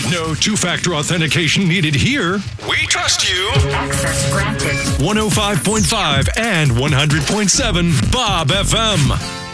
No two-factor authentication needed here. We trust you. Access granted. 105.5 and 100.7 Bob FM.